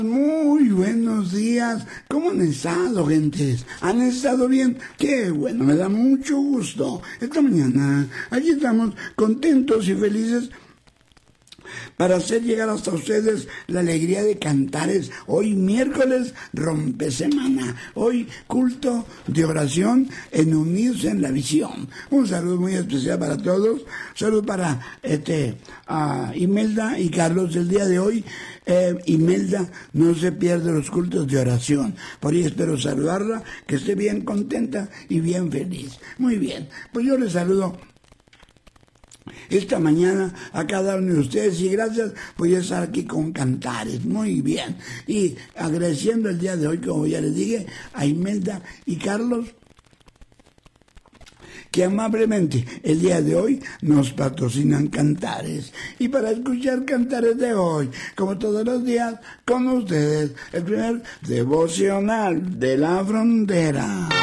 Muy buenos días. ¿Cómo han estado, gentes? ¿Han estado bien? Qué bueno, me da mucho gusto. Esta mañana, aquí estamos contentos y felices para hacer llegar hasta ustedes la alegría de Cantares. Hoy miércoles rompe semana, hoy culto de oración en Unirse en la Visión. Un saludo muy especial para todos, saludo para a Imelda y Carlos del día de hoy. Imelda no se pierde los cultos de oración, por ahí espero saludarla, que esté bien contenta y bien feliz. Muy bien, pues yo les saludo esta mañana a cada uno de ustedes y gracias por estar aquí con Cantares, muy bien, y agradeciendo el día de hoy, como ya les dije, a Imelda y Carlos, que amablemente el día de hoy nos patrocinan Cantares. Y para escuchar Cantares de hoy, como todos los días, con ustedes, el primer devocional de la frontera.